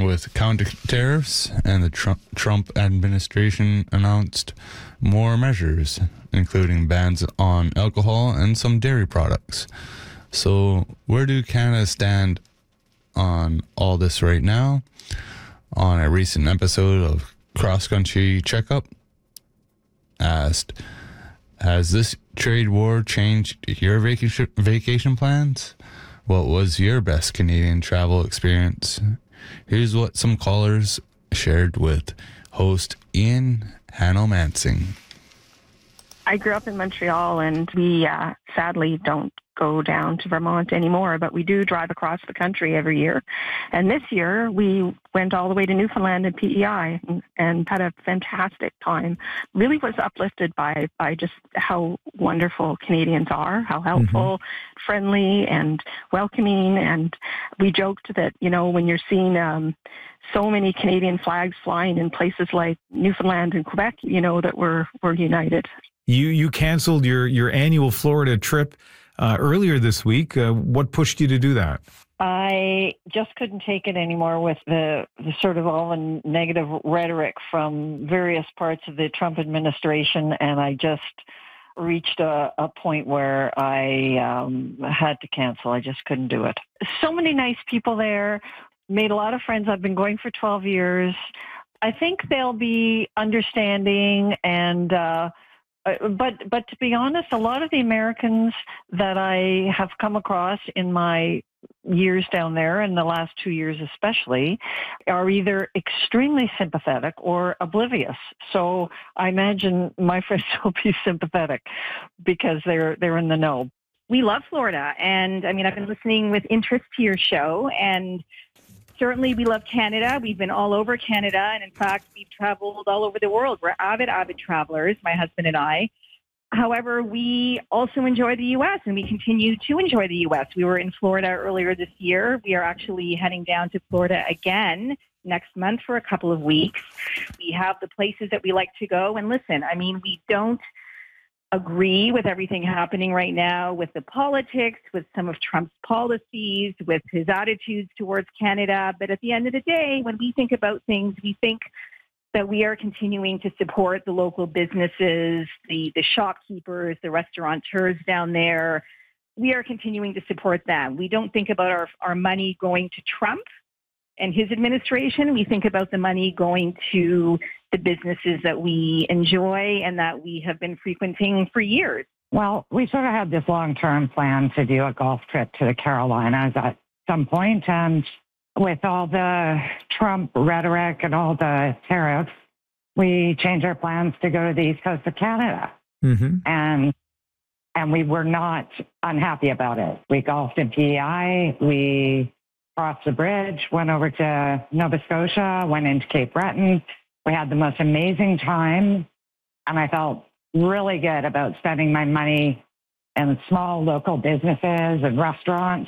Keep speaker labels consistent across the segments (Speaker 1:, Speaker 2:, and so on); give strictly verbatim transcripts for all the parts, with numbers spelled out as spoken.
Speaker 1: with counter tariffs, and the Trump, Trump administration announced more measures, including bans on alcohol and some dairy products. So where do Canada stand on all this right now? On a recent episode of Cross Country Checkup, asked, has this trade war changed your vacation vacation plans? What was your best Canadian travel experience? Here's what some callers shared with host Ian Hanno-Mansing.
Speaker 2: I grew up in Montreal, and we uh, sadly don't go down to Vermont anymore, but we do drive across the country every year. And this year, we went all the way to Newfoundland and P E I and, and had a fantastic time. Really was uplifted by, by just how wonderful Canadians are, how helpful, mm-hmm. friendly, and welcoming. And we joked that, you know, when you're seeing um, so many Canadian flags flying in places like Newfoundland and Quebec, you know that we're we're united.
Speaker 3: You you canceled your, your annual Florida trip uh, earlier this week. Uh, what pushed you to do that?
Speaker 4: I just couldn't take it anymore with the, the sort of all the negative rhetoric from various parts of the Trump administration, and I just reached a, a point where I um, had to cancel. I just couldn't do it. So many nice people there, made a lot of friends. I've been going for twelve years. I think they'll be understanding and... Uh, Uh, but but to be honest, a lot of the Americans that I have come across in my years down there, in the last two years especially, are either extremely sympathetic or oblivious. So I imagine my friends will be sympathetic because they're they're in the know.
Speaker 5: We love Florida, and I mean, I've been listening with interest to your show, and certainly we love Canada. We've been all over Canada, and in fact, we've traveled all over the world. We're avid, avid travelers, my husband and I. However, we also enjoy the U S, and we continue to enjoy the U S. We were in Florida earlier this year. We are actually heading down to Florida again next month for a couple of weeks. We have the places that we like to go. And listen, I mean, we don't agree with everything happening right now with the politics, with some of Trump's policies, with his attitudes towards Canada. But at the end of the day, when we think about things, we think that we are continuing to support the local businesses, the, the shopkeepers, the restaurateurs down there. We are continuing to support them. We don't think about our, our money going to Trump and his administration. We think about the money going to the businesses that we enjoy and that we have been frequenting for years.
Speaker 6: Well, we sort of had this long-term plan to do a golf trip to the Carolinas at some point, and with all the Trump rhetoric and all the tariffs, we changed our plans to go to the east coast of Canada. Mm-hmm. And and we were not unhappy about it. We golfed in P E I, we crossed the bridge, went over to Nova Scotia, went into Cape Breton. We had the most amazing time, and I felt really good about spending my money in small local businesses and restaurants.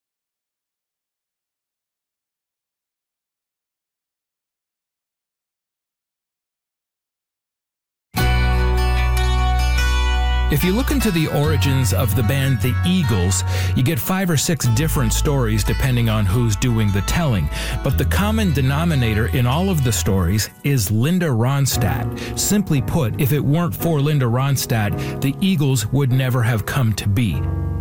Speaker 7: If you look into the origins of the band The Eagles, you get five or six different stories depending on who's doing the telling. But the common denominator in all of the stories is Linda Ronstadt. Simply put, if it weren't for Linda Ronstadt, the Eagles would never have come to be.